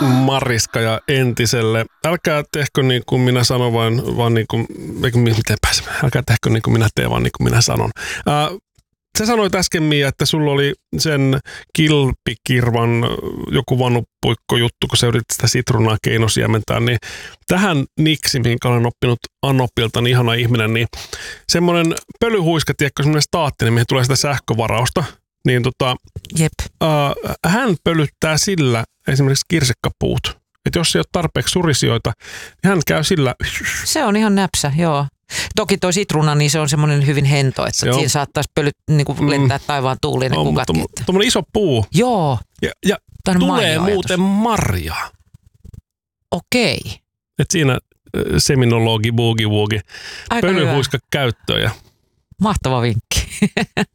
Mariska ja Entiselle. Älkää tehkö niin kuin minä sanon, vaan niin kuin, älkää tehkö niin kuin minä teen, vaan niin kuin minä sanon. Sä sanoit äsken, Mia, että sulla oli sen kilpikirvan joku vanuppuikko juttu, kun sä yritit sitä sitruunaa keinosiementää, niin tähän niksi, minkä olen oppinut Annopilta, niin ihana ihminen, niin semmoinen pölyhuiska, tiedätkö, semmoinen staattinen, mihin tulee sitä sähkövarausta, niin Jep. Hän pölyttää sillä esimerkiksi kirsikkapuut. Että jos ei ole tarpeeksi surisioita, niin hän käy sillä. Se on ihan näpsä, joo. Toki toi sitruuna, niin se on semmoinen hyvin hento, että siinä saattaisi lentää taivaan tuuliin ne kukatkin. Tuommoinen iso puu. Joo. Ja tulee muuten marjaa. Okei. Et siinä seminologi, boogie woogie, pölyhuiska käyttöön. Mahtava vinkki.